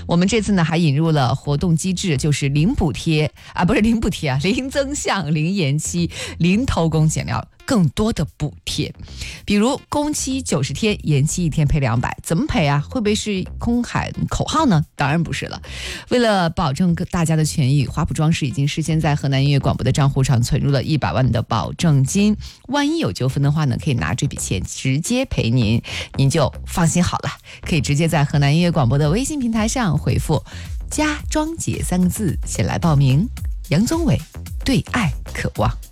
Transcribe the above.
我们这次呢还引入了活动机制，就是零补贴啊，不是零补贴啊，零增项、零延期、零偷工减料。更多的补贴，比如工期90天，延期1天赔200，怎么赔啊？会不会是空喊口号呢？当然不是了。为了保证大家的权益，华普装饰已经事先在河南音乐广播的账户上存入了100万的保证金，万一有纠纷的话呢，可以拿这笔钱直接赔您，您就放心好了。可以直接在河南音乐广播的微信平台上回复“家装节”3个字，先来报名。杨宗纬，对爱渴望。